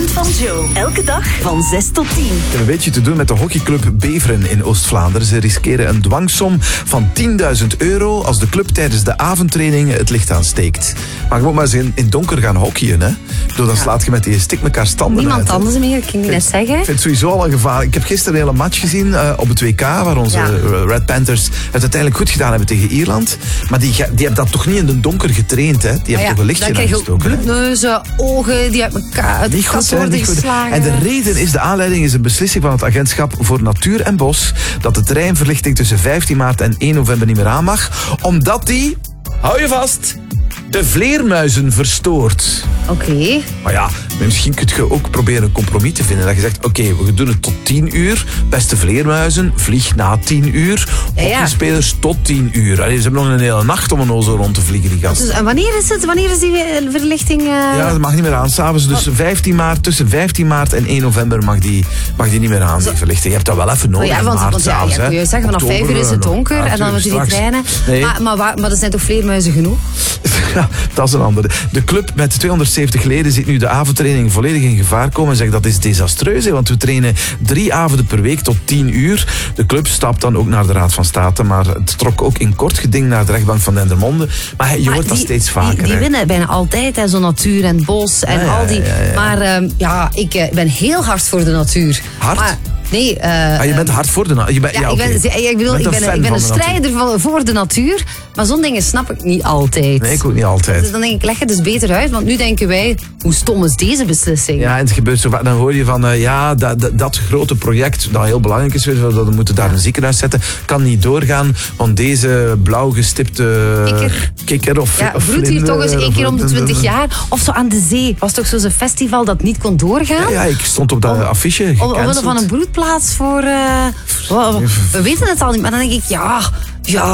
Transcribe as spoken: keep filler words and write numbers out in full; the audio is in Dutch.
Ochtend van Joe. Elke dag van zes tot tien. Ik heb een beetje te doen met de hockeyclub Beveren in Oost-Vlaanderen. Ze riskeren een dwangsom van tienduizend euro als de club tijdens de avondtraining het licht aansteekt. Maar je moet maar eens in, in donker gaan hockeyen, hè. Doe, dan Ja. slaat je met die stik elkaar standen Niemand uit. anders meer, ik ging net zeggen. Ik vind het sowieso al een gevaar. Ik heb gisteren een hele match gezien uh, op het W K, waar onze Ja. uh, Red Panthers het uiteindelijk goed gedaan hebben tegen Ierland. Maar die, ga- die hebben dat toch niet in de donker getraind, hè. Die hebben toch een lichtje dan krijg je ook aangestoken, hè. bloedneuzen, ogen die uit elkaar uit de Niet kast goed, hè, worden niet goed. geslagen. En de reden is, de aanleiding is een beslissing van het Agentschap voor Natuur en Bos dat de terreinverlichting tussen vijftien maart en één november niet meer aan mag, omdat die, hou je vast, de vleermuizen verstoort. Oké. Maar ja, misschien kun je ook proberen een compromis te vinden. Dat je zegt, oké, okay, we doen het tot tien uur. Beste vleermuizen, vlieg na tien uur. Ja, ja. Hockeyspelers tot tien uur. Allee, ze hebben nog een hele nacht om een ozo rond te vliegen, die gasten. Dus, en wanneer is het? Wanneer is die eh, verlichting? eh? Ja, dat mag niet meer aan. S'avonds dus vijftien maart, tussen vijftien maart en één november mag die, mag die niet meer aan, die verlichting. Je hebt dat wel even nodig. Oh ja, want, maart, want ja, s'avonds, ja, kun je hè. zeggen, vanaf Oktober, vijf uur is het eh, donker ja, en dan moeten die straks. treinen. Nee. Maar, maar, waar- maar er zijn toch vleermuizen genoeg? Ja, dat is een andere. De club met tweehonderdzeventig leden ziet nu de avondtraining volledig in gevaar komen en zegt dat is desastreus, hè, want we trainen drie avonden per week tot tien uur. De club stapt dan ook naar de Raad van State, maar het trok ook in kort geding naar de rechtbank van Dendermonde. Maar je Maar hoort dat die- steeds vaker. Die, die hè. winnen bijna altijd, hè, zo natuur en bos en Ja, ja, al die. ja, ja, ja. Maar ehm, ja, ik eh, ben heel hard voor de natuur. Hard? Maar, nee, eh, Ah, je bent hard voor de natuur. Je bent- Ja, ja, ik ben, oké. ik bedoel, Je ik bent ben, een fan ik ben een van de natuur. strijder van, voor de natuur, maar zo'n dingen snap ik niet altijd. Nee, ik ook niet altijd. Dus dan denk ik, leg het dus beter uit, want nu denken wij, hoe stom is deze beslissing? Ja, en het gebeurt zo vaak. Dan hoor je van, uh, ja, dat, dat, dat grote project, dat heel belangrijk is, dat we moeten daar een ziekenhuis zetten, kan niet doorgaan, want deze blauw gestipte Kikker. kikker of, Ja, of broedt hier vlinder, toch eens één of- keer om de twintig jaar. Of zo aan de zee. Was toch zo'n festival dat niet kon doorgaan? Ja, ja, ik stond op dat Om- affiche, Om- Omwille gecanceld. van een broedplaats voor... eh, we weten het al niet, maar dan denk ik, ja... ja